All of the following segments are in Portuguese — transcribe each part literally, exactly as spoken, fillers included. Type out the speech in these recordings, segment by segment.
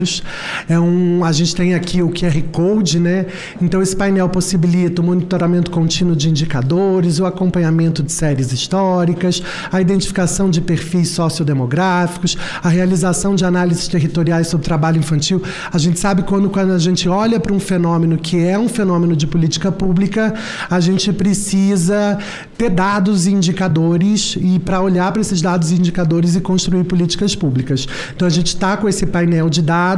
É um, a gente tem aqui o Q R Code, né? Então esse painel possibilita o monitoramento contínuo de indicadores, o acompanhamento de séries históricas, a identificação de perfis sociodemográficos, a realização de análises territoriais sobre trabalho infantil. A gente sabe quando, quando a gente olha para um fenômeno que é um fenômeno de política pública, a gente precisa ter dados e indicadores e para olhar para esses dados e indicadores e construir políticas públicas. Então a gente está com esse painel de dados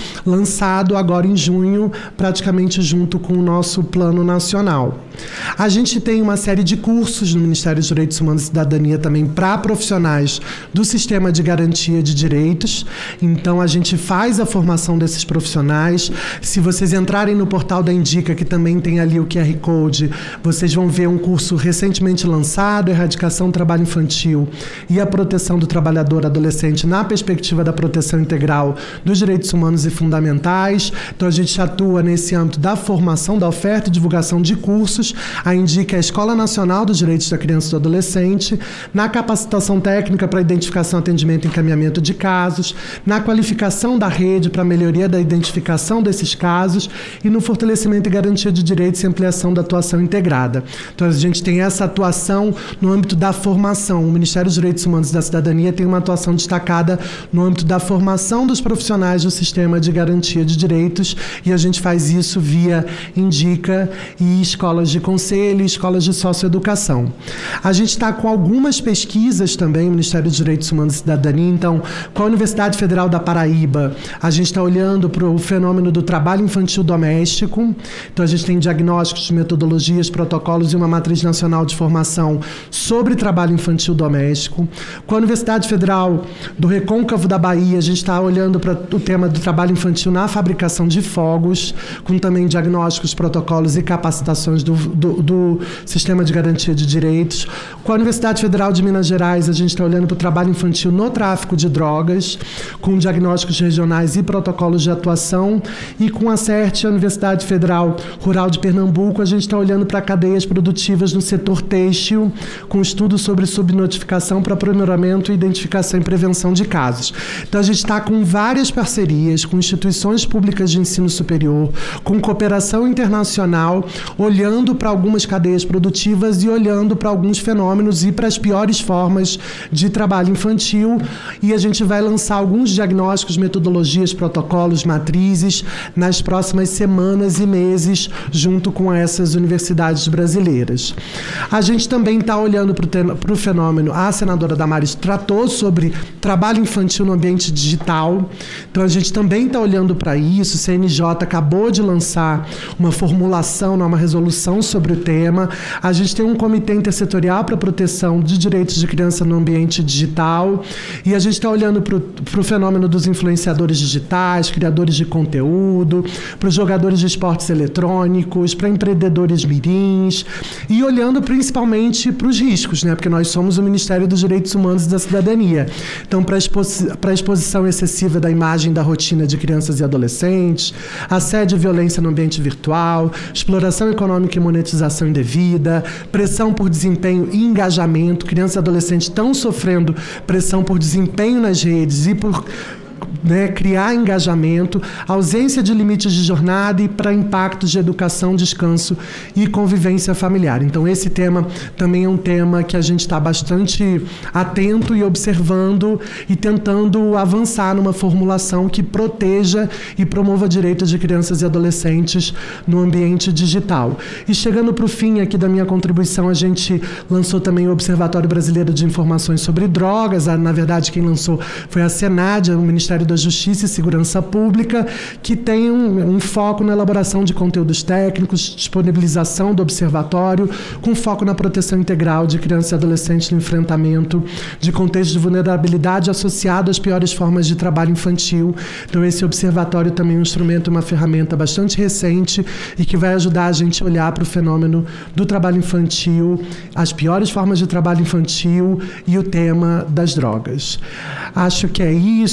lançado agora em junho, praticamente junto com o nosso plano nacional. A gente tem uma série de cursos no Ministério dos Direitos Humanos e Cidadania também para profissionais do sistema de garantia de direitos. Então a gente faz a formação desses profissionais. Se vocês entrarem no portal da Indica, que também tem ali o Q R Code, vocês vão ver um curso recentemente lançado, Erradicação do Trabalho Infantil e a Proteção do Trabalhador Adolescente na perspectiva da proteção integral dos direitos humanos e fundamentais. Então a gente atua nesse âmbito da formação, da oferta e divulgação de cursos. A Indica é a Escola Nacional dos Direitos da Criança e do Adolescente, na capacitação técnica para identificação, atendimento e encaminhamento de casos, na qualificação da rede para melhoria da identificação desses casos e no fortalecimento e garantia de direitos e ampliação da atuação integrada. Então a gente tem essa atuação no âmbito da formação. O Ministério dos Direitos Humanos e da Cidadania tem uma atuação destacada no âmbito da formação dos profissionais do sistema de garantia de direitos, e a gente faz isso via Indica e escolas de conselho e escolas de socioeducação. A gente está com algumas pesquisas também, o Ministério dos Direitos Humanos e Cidadania. Então, com a Universidade Federal da Paraíba, a gente está olhando para o fenômeno do trabalho infantil doméstico. Então, a gente tem diagnósticos, metodologias, protocolos e uma matriz nacional de formação sobre trabalho infantil doméstico. Com a Universidade Federal do Recôncavo da Bahia, a gente está olhando para o tema do trabalho infantil na fabricação de fogos, com também diagnósticos, protocolos e capacitações do, do, do Sistema de Garantia de Direitos. Com a Universidade Federal de Minas Gerais, a gente está olhando para o trabalho infantil no tráfico de drogas, com diagnósticos regionais e protocolos de atuação. E com a CERT, a Universidade Federal Rural de Pernambuco, a gente está olhando para cadeias produtivas no setor têxtil, com estudos sobre subnotificação para aprimoramento, identificação e prevenção de casos. Então, a gente está com várias parcerias com instituições públicas de ensino superior, com cooperação internacional, olhando para algumas cadeias produtivas e olhando para alguns fenômenos e para as piores formas de trabalho infantil. E a gente vai lançar alguns diagnósticos, metodologias, protocolos, matrizes nas próximas semanas e meses, junto com essas universidades brasileiras. A gente também está olhando para o fenômeno, a senadora Damares tratou sobre trabalho infantil no ambiente digital. Então, a gente também está olhando para isso. O C N J acabou de lançar uma formulação, uma resolução sobre o tema. A gente tem um comitê intersetorial para a proteção de direitos de criança no ambiente digital. E a gente está olhando para o fenômeno dos influenciadores digitais, criadores de conteúdo, para os jogadores de esportes eletrônicos, para empreendedores mirins, e olhando principalmente para os riscos, né? Porque nós somos o Ministério dos Direitos Humanos e da Cidadania. Então, para a exposi- para a exposição excessiva da imagem da rotina de crianças e adolescentes, assédio e violência no ambiente virtual, exploração econômica e monetização indevida, pressão por desempenho e engajamento. Crianças e adolescentes estão sofrendo pressão por desempenho nas redes e por Né, criar engajamento, ausência de limites de jornada e para impactos de educação, descanso e convivência familiar. Então, esse tema também é um tema que a gente está bastante atento e observando e tentando avançar numa formulação que proteja e promova direitos de crianças e adolescentes no ambiente digital. E chegando para o fim aqui da minha contribuição, a gente lançou também o Observatório Brasileiro de Informações sobre Drogas. Na verdade, quem lançou foi a SENAD, o Ministério da Justiça e Segurança Pública, que tem um, um foco na elaboração de conteúdos técnicos, disponibilização do observatório, com foco na proteção integral de crianças e adolescentes no enfrentamento de contextos de vulnerabilidade associado às piores formas de trabalho infantil. Então, esse observatório também é um instrumento, uma ferramenta bastante recente e que vai ajudar a gente a olhar para o fenômeno do trabalho infantil, as piores formas de trabalho infantil e o tema das drogas. Acho que é isso. Aqui é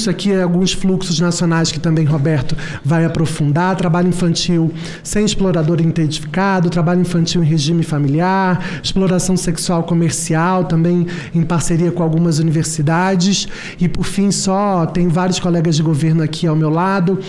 alguns fluxos nacionais que também Roberto vai aprofundar, trabalho infantil sem explorador identificado, trabalho infantil em regime familiar, exploração sexual comercial, também em parceria com algumas universidades. E, por fim, só tem vários colegas de governo aqui ao meu lado,